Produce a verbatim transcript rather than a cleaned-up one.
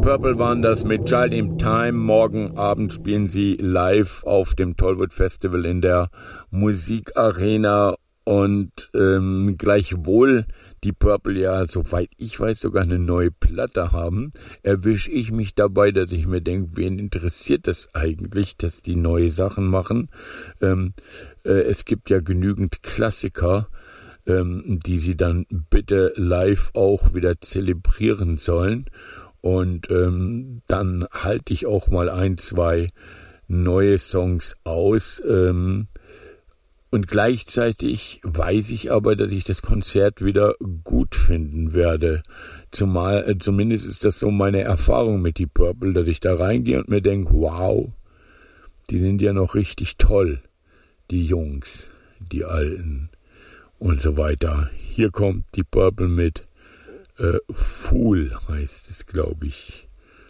Purple waren das mit Child in Time. Morgen Abend spielen sie live auf dem Tollwood Festival in der Musikarena und ähm, gleichwohl die Purple ja, soweit ich weiß, sogar eine neue Platte haben, erwische ich mich dabei, dass ich mir denke, wen interessiert das eigentlich, dass die neue Sachen machen? Ähm, äh, es gibt ja genügend Klassiker, ähm, die sie dann bitte live auch wieder zelebrieren sollen. Und ähm, dann halte ich auch mal ein, zwei neue Songs aus. Ähm, und gleichzeitig weiß ich aber, dass ich das Konzert wieder gut finden werde. Zumal, äh, zumindest ist das so meine Erfahrung mit die Purple, dass ich da reingehe und mir denke, wow, die sind ja noch richtig toll, die Jungs, die Alten und so weiter. Hier kommt die Purple mit äh, Fool, heißt es, glaube ich.